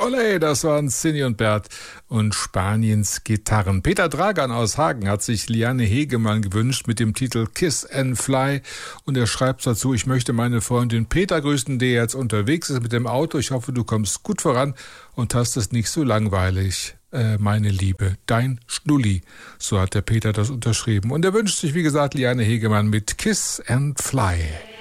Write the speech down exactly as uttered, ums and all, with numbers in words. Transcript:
Olé, das waren Cindy und Bert und Spaniens Gitarren. Peter Dragan aus Hagen hat sich Liane Hegemann gewünscht mit dem Titel Kiss and Fly und er schreibt dazu: Ich möchte meine Freundin Peter grüßen, die jetzt unterwegs ist mit dem Auto. Ich hoffe, du kommst gut voran und hast es nicht so langweilig. Äh, meine Liebe, dein Schnulli. So hat der Peter das unterschrieben. Und er wünscht sich, wie gesagt, Liane Hegemann mit Kiss and Fly.